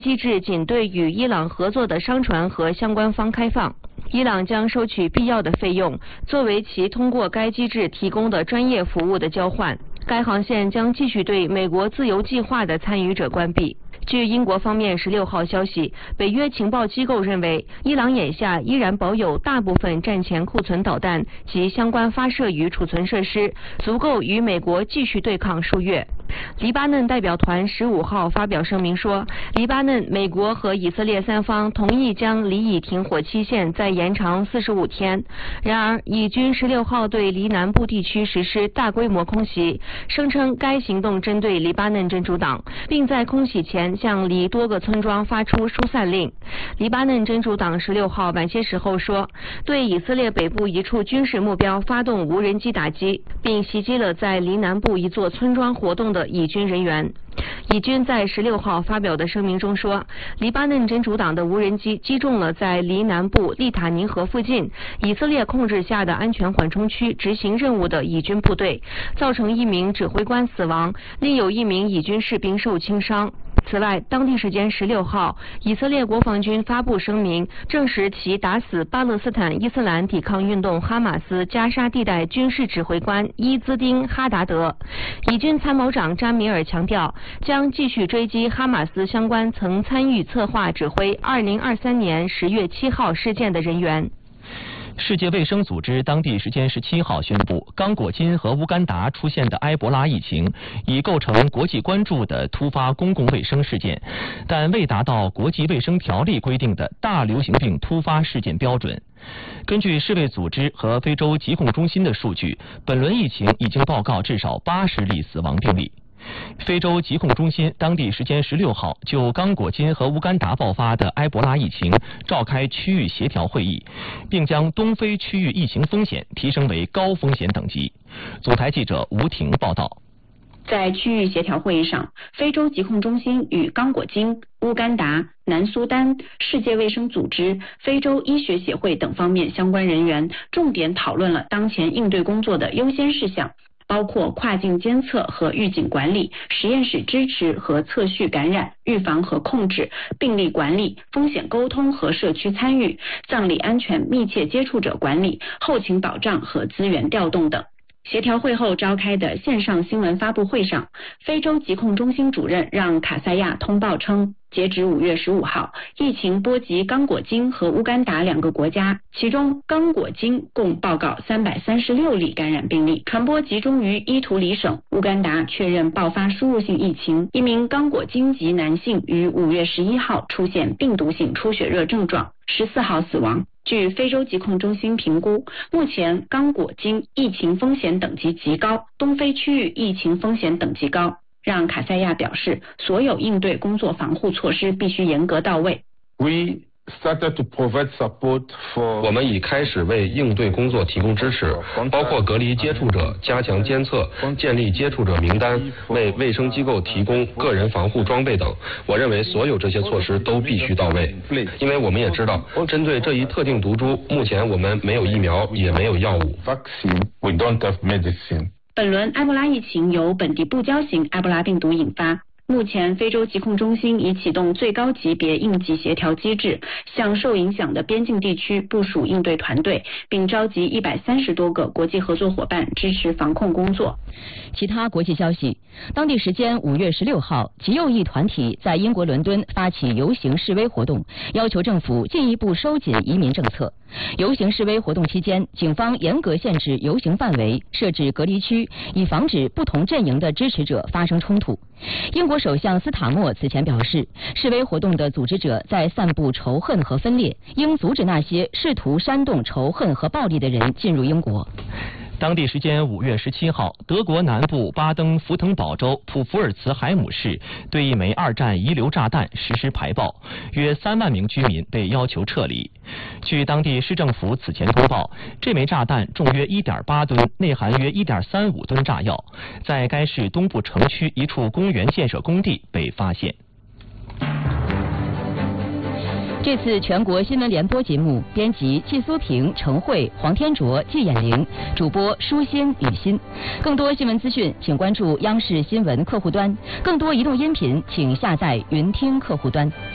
机制仅对与伊朗合作的商船和相关方开放。伊朗将收取必要的费用，作为其通过该机制提供的专业服务的交换。该航线将继续对美国自由计划的参与者关闭。据英国方面16号消息，北约情报机构认为，伊朗眼下依然保有大部分战前库存导弹及相关发射与储存设施，足够与美国继续对抗数月。黎巴嫩代表团15号发表声明说，黎巴嫩、美国和以色列三方同意将黎以停火期限再延长45天。然而，以军16号对黎南部地区实施大规模空袭，声称该行动针对黎巴嫩真主党，并在空袭前向黎多个村庄发出疏散令。黎巴嫩真主党16号晚些时候说，对以色列北部一处军事目标发动无人机打击，并袭击了在黎南部一座村庄活动的以军人员。以军在16号发表的声明中说，黎巴嫩真主党的无人机击中了在黎南部利塔尼河附近以色列控制下的安全缓冲区执行任务的以军部队，造成1名指挥官死亡，另有1名以军士兵受轻伤。此外，当地时间16号，以色列国防军发布声明，证实其打死巴勒斯坦伊斯兰抵抗运动哈马斯加沙地带军事指挥官伊兹丁·哈达德。以军参谋长扎米尔强调，将继续追击哈马斯相关曾参与策划指挥2023年10月7号事件的人员。 世界卫生组织当地时间17号宣布，刚果金和乌干达出现的埃博拉疫情已构成国际关注的突发公共卫生事件，但未达到国际卫生条例规定的大流行病突发事件标准。根据世卫组织和非洲疾控中心的数据，本轮疫情已经报告至少80例死亡病例。非洲疾控中心当地时间16号就刚果金和乌干达爆发的埃博拉疫情召开区域协调会议，并将东非区域疫情风险提升为高风险等级。总台记者吴婷报道。 在区域协调会议上，非洲疾控中心与刚果金、乌干达、南苏丹、世界卫生组织、非洲医学协会等方面相关人员重点讨论了当前应对工作的优先事项，包括跨境监测和预警管理、实验室支持和测序感染、预防和控制、病例管理、风险沟通和社区参与、葬礼安全密切接触者管理、后勤保障和资源调动等。协调会后召开的线上新闻发布会上，非洲疾控中心主任让卡塞亚通报称，截止5月15号，疫情波及刚果金和乌干达2个国家，其中刚果金共报告336例感染病例，传播集中于伊图里省。乌干达确认爆发输入性疫情，一名刚果金籍男性于5月11号出现病毒性出血热症状，14号死亡。据非洲疾控中心评估，目前刚果金疫情风险等级极高，东非区域疫情风险等级高。让卡塞亚表示，所有应对工作防护措施必须严格到位。 我们已开始为应对工作提供支持，包括隔离接触者、加强监测、建立接触者名单、为卫生机构提供个人防护装备等。我认为所有这些措施都必须到位，因为我们也知道，针对这一特定毒株，目前我们没有疫苗，也没有药物。 本轮埃博拉疫情由本地布胶型埃博拉病毒引发。目前，非洲疾控中心已启动最高级别应急协调机制，向受影响的边境地区部署应对团队，并召集130多个国际合作伙伴支持防控工作。 其他国际消息，当地时间5月16号，极右翼团体在英国伦敦发起游行示威活动，要求政府进一步收紧移民政策。游行示威活动期间，警方严格限制游行范围，设置隔离区，以防止不同阵营的支持者发生冲突。英国首相斯塔默此前表示，示威活动的组织者在散布仇恨和分裂，应阻止那些试图煽动仇恨和暴力的人进入英国。 当地时间5月17号，德国南部巴登符腾堡州普福尔茨海姆市对一枚2战遗留炸弹实施排爆，约3万名居民被要求撤离。据当地市政府此前通报，这枚炸弹重约1.8吨，内含约1.35吨炸药，在该市东部城区一处公园建设工地被发现。 这次全国新闻联播节目，编辑季苏平、程慧、黄天卓、季衍玲，主播舒心、雨欣。更多新闻资讯，请关注央视新闻客户端；更多移动音频，请下载云听客户端。